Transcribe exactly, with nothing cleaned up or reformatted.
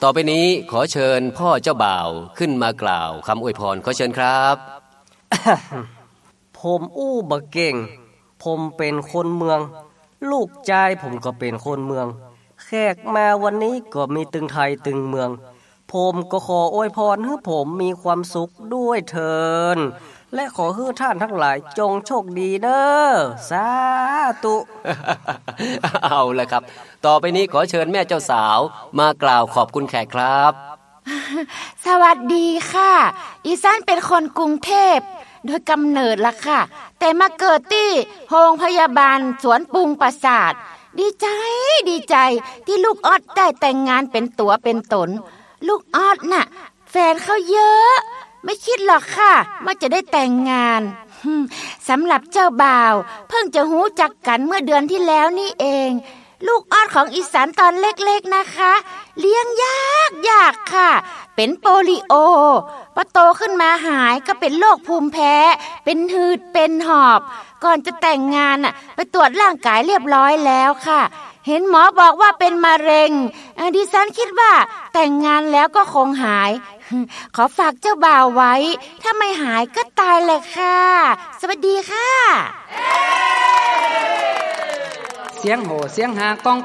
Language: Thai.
ต่อไปนี้ขอเชิญพ่อเจ้าบ่าวขึ้นมากล่าวคำอวยพรขอเชิญครับผมอู้บ่เก่งผมเป็นคนเมืองลูกชายผมก็เป็นคนเมืองแขกมาวันนี้ก็มีตึงไทยตึงเมืองผมก็ขออวยพรให้ผมมีความสุขด้วยเถิดและขอให้ท่านทั้งหลายจงโชคดีเด้อสาธุเอาละครับต่อไปนี้ขอเชิญแม่เจ้าสาวมากล่าวขอบคุณแขกครับสวัสดีค่ะอีสานเป็นคนกรุงเทพโดยกำเนิดล่ะค่ะแต่มาเกิดที่โรงพยาบาลสวนปรุงปราสาทดีใจดีใจที่ลูกออดได้แต่งงานเป็นตัวเป็นตนลูกออดน่ะแฟนเขาเยอะไม่คิดหรอกค่ะว่าจะได้แต่งงานสำหรับเจ้าบ่าวเพิ่งจะหูจักกันเมื่อเดือนที่แล้วนี่เองลูกออดของอีสานตอนเล็กๆนะคะเลี้ยงยากยากค่ะเป็นโปลิโอพอโตขึ้นมาหายก็เป็นโรคภูมิแพ้เป็นหืดเป็นหอบก่อนจะแต่งงานน่ะไปตรวจร่างกายเรียบร้อยแล้วค่ะเห็นหมอบอกว่าเป็นมะเร็งดิฉันคิดว่าแต่งงานแล้วก็คงหายขอฝากเจ้าบ่าวไว้ถ้าไม่หายก็ตายเลยค่ะสวัสดีค่ะเสียงโห่เสียงหาก้อง